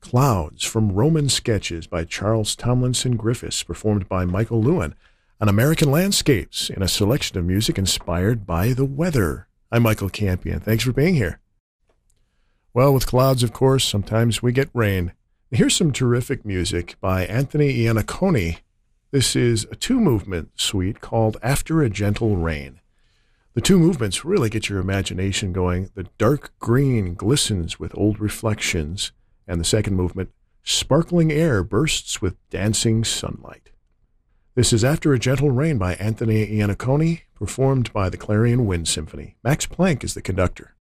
Clouds from Roman Sketches by Charles Tomlinson Griffiths, performed by Michael Lewin, on American Landscapes in a selection of music inspired by the weather. I'm Michael Campion. Thanks for being here. Well, with clouds, of course, sometimes we get rain. Here's some terrific music by Anthony Iannacone. This is a two-movement suite called After a Gentle Rain. The two movements really get your imagination going. The dark green glistens with old reflections, and the second movement, sparkling air bursts with dancing sunlight. This is After a Gentle Rain by Anthony Iannacone, performed by the Clarion Wind Symphony. Max Planck is the conductor.